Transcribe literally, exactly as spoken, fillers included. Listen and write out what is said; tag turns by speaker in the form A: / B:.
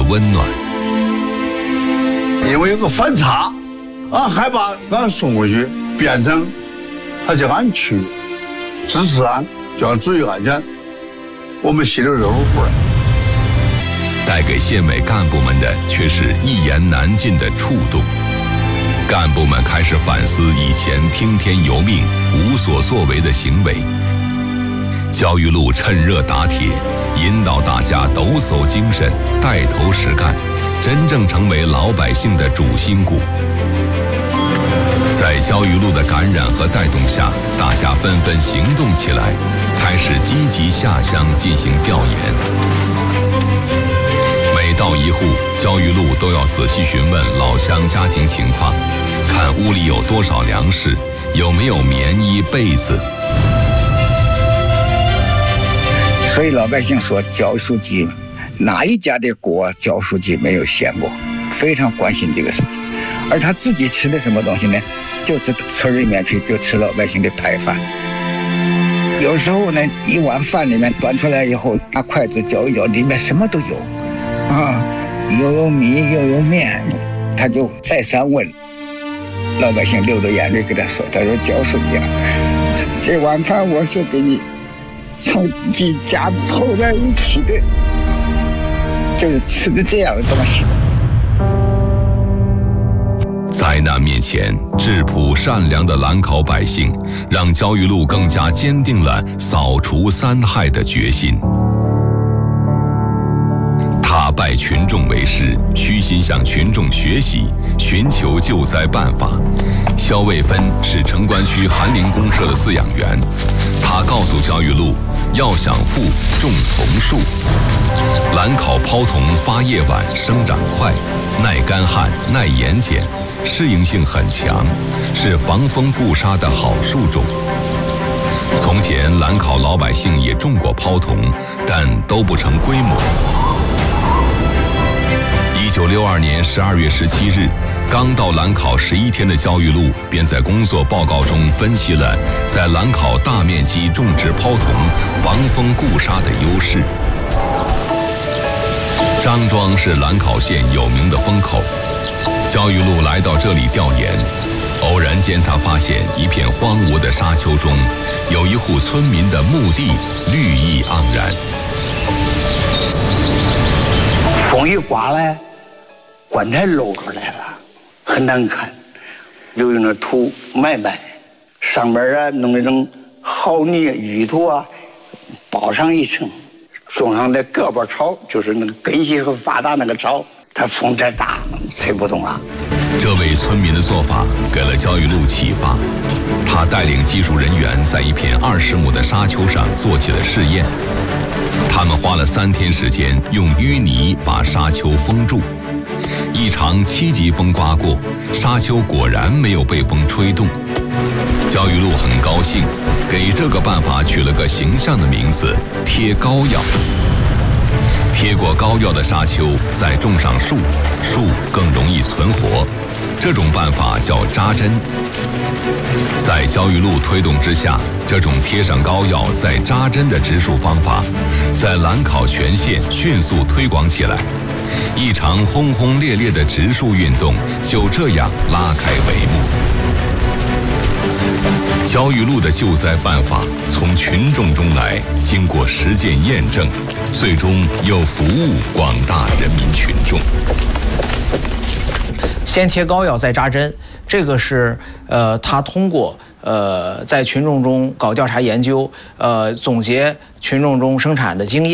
A: 温暖。
B: 因为有个反差，俺害怕咱送回去变成他叫俺去支持俺，叫俺注意安全，我们心里热乎乎的。
A: 带给县委干部们的却是一言难尽的触动。干部们开始反思以前听天由命、无所作为的行为。焦裕禄趁热打铁，引导大家抖擞精神，带头实干，真正成为老百姓的主心骨。在焦裕禄的感染和带动下，大家纷纷行动起来，开始积极下乡进行调研。每到一户，焦裕禄都要仔细询问老乡家庭情况，看屋里有多少粮食，有没有棉衣被子。
C: 所以老百姓说，焦书记哪一家的锅焦书记没有掀过，非常关心这个事情。而他自己吃的什么东西呢？就是村里面去就吃老百姓的派饭。有时候呢，一碗饭里面端出来以后，拿筷子搅一搅，里面什么都有，啊，又有米又有面。他就再三问老百姓，流着眼泪跟他说：“他说焦书记啊，这碗饭我是给你从几家凑在一起的，就是吃的这样的东西。”
A: 灾难面前，质朴善良的兰考百姓，让焦裕禄更加坚定了扫除三害的决心。他拜群众为师，虚心向群众学习，寻求救灾办法。肖卫芬是城关区韩林公社的饲养员，他告诉焦裕禄，要想富，种桐树。兰考泡桐发叶晚，生长快，耐干旱，耐盐碱，适应性很强，是防风固沙的好树种。从前兰考老百姓也种过泡桐，但都不成规模。一九六二年十二月十七日，刚到兰考十一天的焦裕禄便在工作报告中分析了在兰考大面积种植泡桐防风固沙的优势。张庄是兰考县有名的风口，焦裕禄来到这里调研，偶然间他发现一片荒芜的沙丘中有一户村民的墓地，绿意盎然。
D: 风一刮来，棺材露出来了，很难看，就用那土埋埋，上面啊弄那种好泥淤土啊，包上一层，种上的胳膊草，就是那个根系和发达那个草，它风再大吹不动了。
A: 这位村民的做法给了焦裕禄启发，他带领技术人员在一片二十亩的沙丘上做起了试验。他们花了三天时间，用淤泥把沙丘封住。一场七级风刮过，沙丘果然没有被风吹动。焦裕禄很高兴，给这个办法取了个形象的名字——贴膏药。贴过膏药的沙丘再种上树，树更容易存活。这种办法叫扎针。在焦裕禄推动之下，这种贴上膏药再扎针的植树方法，在兰考全县迅速推广起来。一场轰轰烈烈的植树运动就这样拉开帷幕。焦裕禄的救灾办法从群众中来，经过实践验证，最终又服务广大人民群众。
E: 先贴膏药再扎针，这个是呃，他通过呃在群众中搞调查研究，呃总结群众中生产的经验。